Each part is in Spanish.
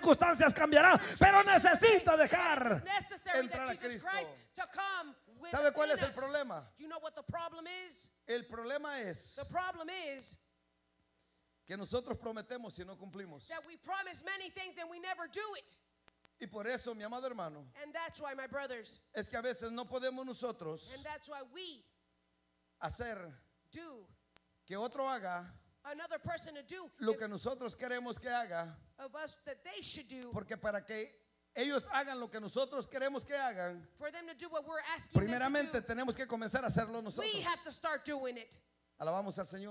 circunstancias cambiarán, pero necesita dejar entrar a Cristo. ¿Sabe cuál es el problema? El problema es que nosotros prometemos y no cumplimos. Y por eso, mi amado hermano, es que a veces no podemos nosotros hacer que otro haga lo que nosotros queremos que haga, porque para que ellos hagan lo que nosotros queremos que hagan, primeramente tenemos que comenzar a hacerlo nosotros. Alabamos al Señor.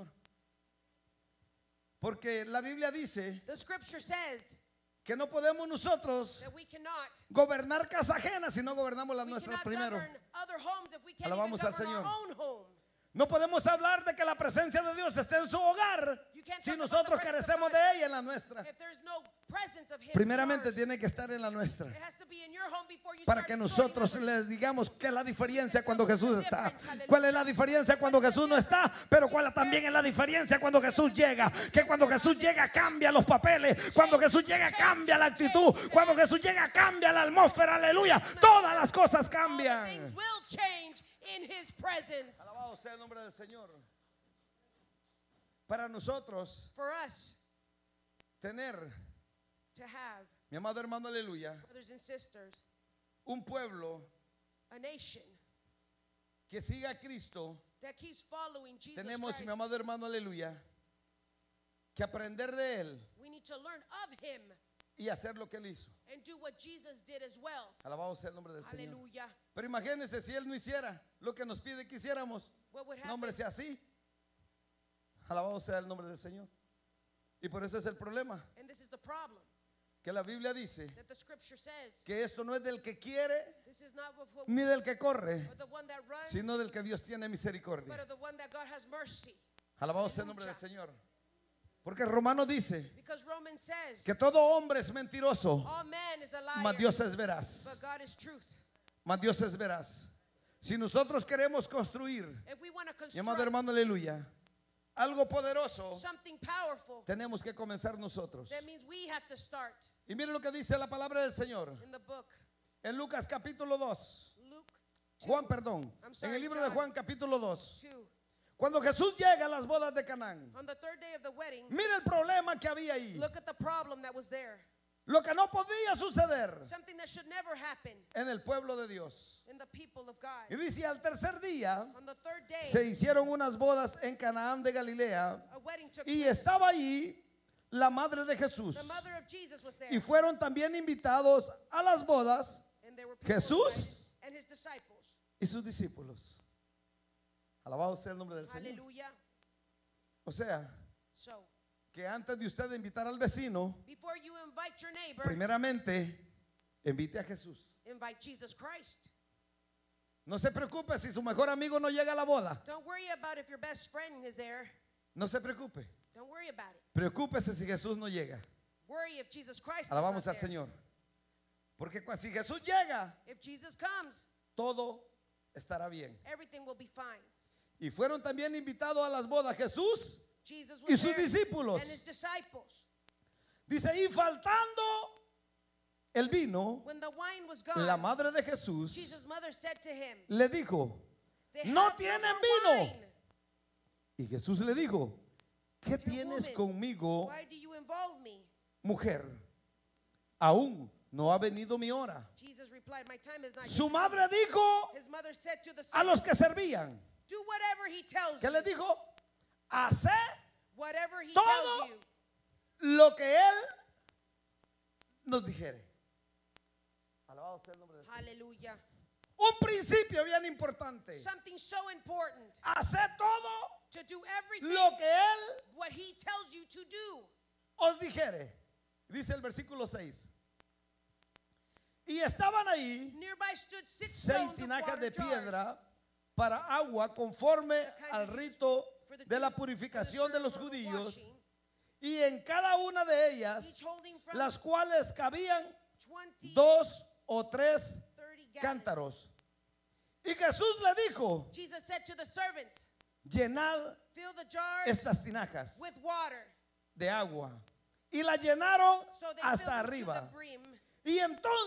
Porque la Biblia dice que no podemos nosotros gobernar casa ajena si no gobernamos las nuestras primero. Alabamos al Señor. No podemos hablar de que la presencia de Dios esté en su hogar si nosotros carecemos de ella en la nuestra. Primeramente tiene que estar en la nuestra, para que nosotros les digamos qué es la diferencia cuando Jesús está, cuál es la diferencia cuando Jesús no está, pero cuál también es la diferencia cuando Jesús llega. Que cuando Jesús llega cambia los papeles, cuando Jesús llega cambia la actitud, cuando Jesús llega cambia la atmósfera. Aleluya, todas las cosas cambian. In his presence. Alabado sea el nombre del Señor. Para nosotros, for us, tener, to have, mi amado hermano, aleluya, brothers and sisters, un pueblo, a nation que siga a Cristo, that keeps following Jesus tenemos, Christ. mi amado hermano, aleluya, que aprender de Él We need to learn of him y hacer lo que Él hizo. and do what Jesus did as well. Alabado sea el nombre del Señor. Hallelujah. Pero imagínense si Él no hiciera lo que nos pide que hiciéramos. What would No, hombre, happen? sea así. Alabado sea el nombre del Señor. Y por eso es el problema, And this is the problem que la Biblia dice that the scripture says. que esto no es del que quiere This is not what, ni del que corre, but the one that runs, sino del que Dios tiene but misericordia. of the one that God has mercy. Alabado sea el nombre del Señor. Porque Romano dice Because Romans says que todo hombre es mentiroso, all man is a liar, mas Dios es veraz. but God is truth. Mas Dios es veraz. Si nosotros queremos construir, If we want to mi amado construct hermano, aleluya, algo poderoso, something powerful, tenemos que comenzar nosotros. that means we have to start. Y mire lo que dice la palabra del Señor In the book, en Lucas capítulo 2. Luke Juan, perdón, I'm en sorry, el libro de John. Juan capítulo 2. 2, Cuando Jesús llega a las bodas de Canaán, on the third day of the wedding, mire el problema que había ahí. look at the problem that was there. Lo que no podía suceder Something that should never happen en el pueblo de Dios. in the people of God. Y dice, al tercer día On the third day, se hicieron unas bodas en Canaán de Galilea, a wedding took y place. estaba allí la madre de Jesús. The mother of Jesus was there. Y fueron también invitados a las bodas And there were people Jesús invited, and his disciples. y sus discípulos. Alabado sea el nombre del Señor. Hallelujah. O sea, So, que antes de usted invitar al vecino, before you invite your neighbor, primeramente invite a Jesús. invite Jesus Christ. No se preocupe si su mejor amigo no llega a la boda. Don't worry about if your best friend is there. No se preocupe. Don't worry about it. Preocúpese si Jesús no llega. Worry if Jesus Christ Alabamos is al not there. Señor. Porque si Jesús llega, If Jesus comes, todo estará bien. everything will be fine. Y fueron también invitados a las bodas Jesús Jesus y was sus there discípulos. and his disciples. Dice, y faltando el vino, When the wine was gone, la madre de Jesús Jesus' mother said to him, le dijo, "They no have tienen more vino. wine." Y Jesús le dijo, ¿qué Dear tienes woman, conmigo, Why do you involve me? mujer? Aún no ha venido mi hora. Jesus replied, my time is not yet. Su madre dijo His mother said to the a los servants, que servían, do whatever he tells ¿qué you. les dijo? Haced Whatever he todo tells you. lo que Él nos dijere. Alabado sea el nombre de Dios. Hallelujah. Un principio bien importante. Something so important. Haced todo To do everything lo que Él what he tells you to do. os dijere. Dice el versículo 6. Y estaban ahí Nearby stood 6 6 stones of tinajas water de jars piedra para agua conforme al rito de la purificación de los judíos, y en cada una de ellas, each holding from las cuales cabían 20 2 o 3 30 gallons. cántaros. Y Jesús le dijo, Jesus said to the servants, llenad fill the jars estas tinajas with water. de agua. y la llenaron So they hasta filled it to arriba. the brim. Y entonces